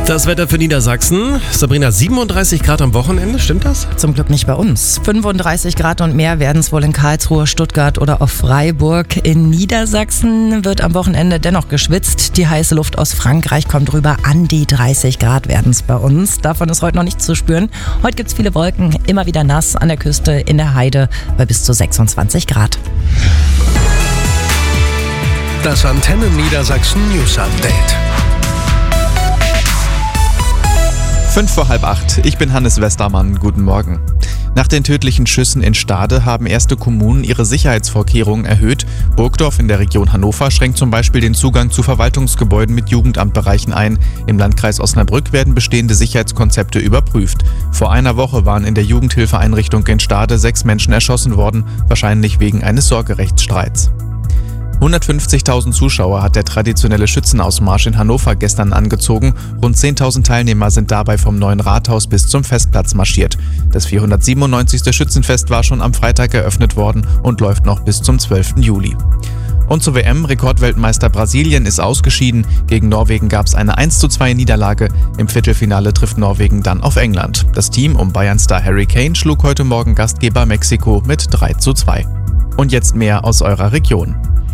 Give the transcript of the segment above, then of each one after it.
Das Wetter für Niedersachsen. Sabrina, 37 Grad am Wochenende, stimmt das? Zum Glück nicht bei uns. 35 Grad und mehr werden es wohl in Karlsruhe, Stuttgart oder auf Freiburg. In Niedersachsen wird am Wochenende dennoch geschwitzt. Die heiße Luft aus Frankreich kommt rüber. An die 30 Grad werden es bei uns. Davon ist heute noch nichts zu spüren. Heute gibt es viele Wolken, immer wieder nass an der Küste, in der Heide bei bis zu 26 Grad. Das Antenne Niedersachsen News Update. 7:55. Ich bin Hannes Westermann. Guten Morgen. Nach den tödlichen Schüssen in Stade haben erste Kommunen ihre Sicherheitsvorkehrungen erhöht. Burgdorf in der Region Hannover schränkt zum Beispiel den Zugang zu Verwaltungsgebäuden mit Jugendamtbereichen ein. Im Landkreis Osnabrück werden bestehende Sicherheitskonzepte überprüft. Vor einer Woche waren in der Jugendhilfeeinrichtung in Stade 6 Menschen erschossen worden, wahrscheinlich wegen eines Sorgerechtsstreits. 150.000 Zuschauer hat der traditionelle Schützenausmarsch in Hannover gestern angezogen. Rund 10.000 Teilnehmer sind dabei vom neuen Rathaus bis zum Festplatz marschiert. Das 497. Schützenfest war schon am Freitag eröffnet worden und läuft noch bis zum 12. Juli. Und zur WM, Rekordweltmeister Brasilien ist ausgeschieden. Gegen Norwegen gab es eine 1:2 Niederlage. Im Viertelfinale trifft Norwegen dann auf England. Das Team um Bayern-Star Harry Kane schlug heute Morgen Gastgeber Mexiko mit 3:2. Und jetzt mehr aus eurer Region.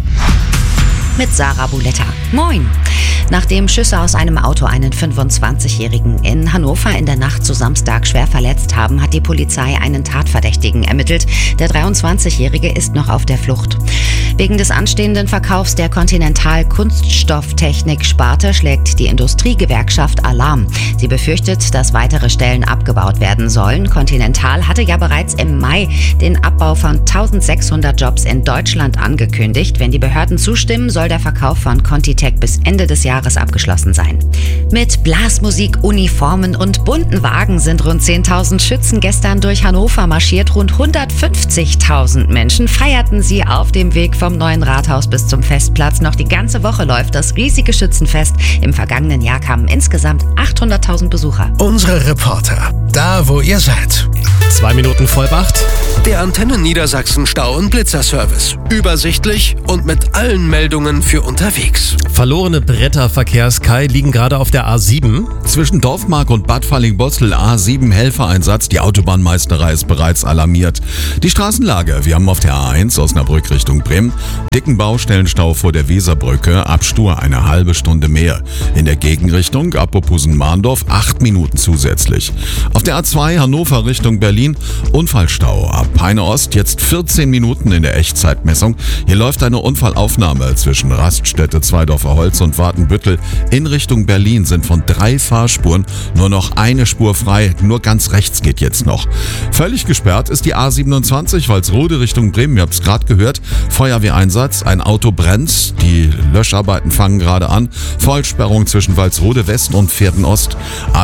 Mit Sarah Buletta. Moin! Nachdem Schüsse aus einem Auto einen 25-Jährigen in Hannover in der Nacht zu Samstag schwer verletzt haben, hat die Polizei einen Tatverdächtigen ermittelt. Der 23-Jährige ist noch auf der Flucht. Wegen des anstehenden Verkaufs der Continental Kunststofftechnik-Sparte schlägt die Industriegewerkschaft Alarm. Sie befürchtet, dass weitere Stellen abgebaut werden sollen. Continental hatte ja bereits im Mai den Abbau von 1600 Jobs in Deutschland angekündigt. Wenn die Behörden zustimmen, soll der Verkauf von Contitech bis Ende des Jahres abgeschlossen sein. Mit Blasmusik, Uniformen und bunten Wagen sind rund 10.000 Schützen gestern durch Hannover marschiert. Rund 150.000 Menschen feierten sie auf dem Weg vom neuen Rathaus bis zum Festplatz. Noch die ganze Woche läuft das riesige Schützenfest. Im vergangenen Jahr kamen insgesamt 800.000 Besucher. Unsere Reporter, da wo ihr seid. 2 Minuten vor 8. Der Antenne Niedersachsen Stau- und Blitzerservice. Übersichtlich und mit allen Meldungen für unterwegs. Verlorene Bretter Verkehrs-Kai liegen gerade auf der A7. Zwischen Dorfmark und Bad Falling-Bostel A7 Helfereinsatz. Die Autobahnmeisterei ist bereits alarmiert. Die Straßenlage. Wir haben auf der A1 Osnabrück Richtung Bremen dicken Baustellenstau vor der Weserbrücke. Ab Stur eine halbe Stunde mehr. In der Gegenrichtung ab Opusen-Mahndorf 8 Minuten zusätzlich. Auf der A2 Hannover Richtung Berlin Unfallstau. Ab Peine Ost jetzt 14 Minuten in der Echtzeitmessung. Hier läuft eine Unfallaufnahme zwischen Raststätte Zweidorfer Holz und Watenbüttel. In Richtung Berlin sind von 3 Fahrspuren nur noch eine Spur frei. Nur ganz rechts geht jetzt noch. Völlig gesperrt ist die A27 Walsrode Richtung Bremen. Ihr habt es gerade gehört. Feuerwehreinsatz. Ein Auto brennt. Die Löscharbeiten fangen gerade an. Vollsperrung zwischen Walsrode West und Pferden Ost.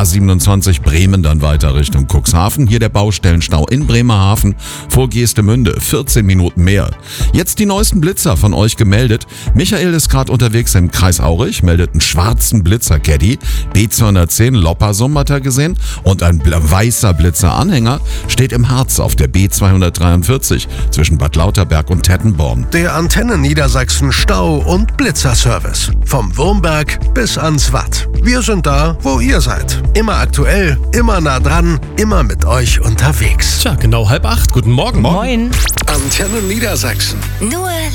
A27 Bremen dann weiter Richtung Cuxhaven. Hier der Baustellenstau in Bremerhaven. Vor Geestemünde 14 Minuten mehr. Jetzt die neuesten Blitzer von euch gemeldet. Michael ist gerade unterwegs im Kreis Aurich, meldet einen schwarzen Blitzer-Caddy. B210 Loppersum hat er gesehen. Und ein weißer Blitzer-Anhänger steht im Harz auf der B243 zwischen Bad Lauterberg und Tettenborn. Der Antenne Niedersachsen Stau- und Blitzerservice. Vom Wurmberg bis ans Watt. Wir sind da, wo ihr seid. Immer aktuell, immer nah dran, immer mit euch unterwegs. Tja, genau 7:30. Guten Morgen. Moin! Antenne Niedersachsen. Nur